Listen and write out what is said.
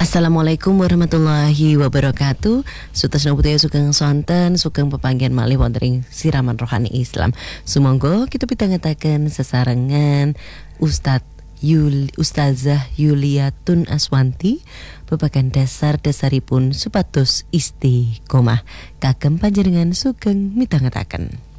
Assalamualaikum warahmatullahi wabarakatuh. Sutasna budaya sugeng sonten, sugeng pepanggihan malih wonten ing siraman rohani Islam. Sumangga kita pitangetaken sesarengan Ustazah Yuliatun Aswanti babagan dasar-dasaripun supados istiqomah. Kagem panjenengan sugeng mitangetaken.